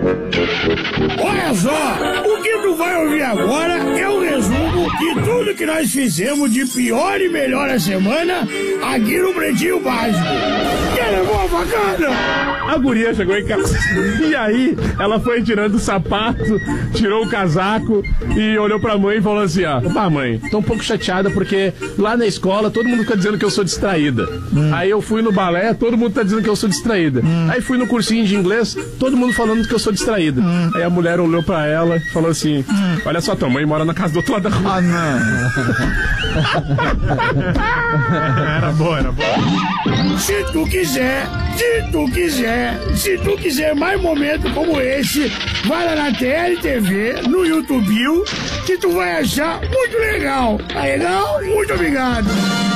Olha só, o que tu vai ouvir agora é um resumo de tudo que nós fizemos de pior e melhor a semana aqui no Pretinho Básico. Quer levar a facada? A guria chegou em casa e aí ela foi tirando o sapato, tirou o casaco e olhou pra mãe e falou assim, ó, pá, mãe, tô um pouco chateada porque lá na escola todo mundo fica dizendo que eu sou distraída. Aí eu fui no balé, todo mundo tá dizendo que eu sou distraída. Aí fui no cursinho de inglês, todo mundo falando que eu sou distraída. Aí a mulher olhou pra ela e falou assim, olha só, tua mãe mora na casa do outro lado da rua. Ah, não. Era boa, era boa. Se tu quiser mais momentos como esse, vai lá na TLTV, no YouTube, que tu vai achar muito legal. Tá legal? Muito obrigado.